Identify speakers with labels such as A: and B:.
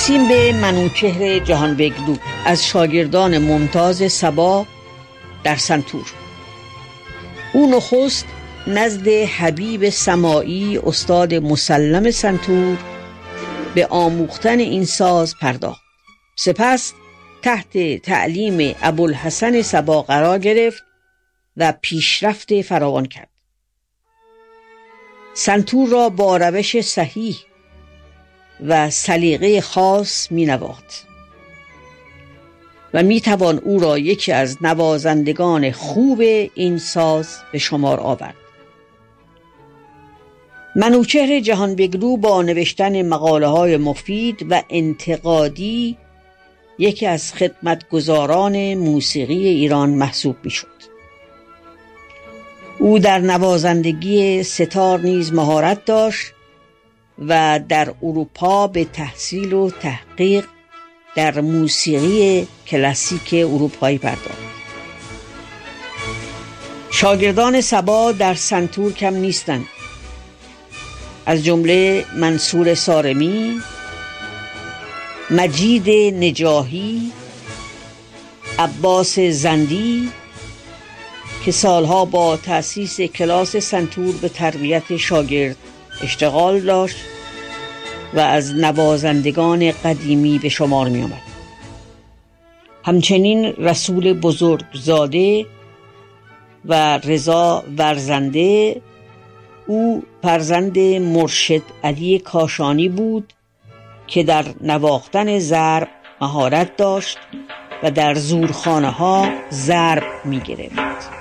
A: میرسیم به منوچهر جهانبگلو از شاگردان ممتاز صبا در سنتور. او نخست نزد حبیب سماعی استاد مسلم سنتور به آموختن این ساز پرداخت. سپس تحت تعلیم ابوالحسن صبا قرار گرفت و پیشرفت فراوان کرد. سنتور را با روش صحیح و سلیقه خاص می نواخت و می توان او را یکی از نوازندگان خوب این ساز به شمار آورد. منوچهر جهانبگلو با نوشتن مقاله های مفید و انتقادی یکی از خدمتگزاران موسیقی ایران محسوب می شد. او در نوازندگی ستار نیز مهارت داشت و در اروپا به تحصیل و تحقیق در موسیقی کلاسیک اروپایی پرداخت. شاگردان صبا در سنتور کم نیستند، از جمله منصور سارمی، مجید نجاحی، عباس زندی که سالها با تأسیس کلاس سنتور به تربیت شاگرد اشتغال داشت و از نوازندگان قدیمی به شمار می آمد. همچنین رسول بزرگزاده و رضا ورزنده، او فرزند مرشد علی کاشانی بود که در نواختن ضرب مهارت داشت و در زورخانه ها ضرب می گرفت.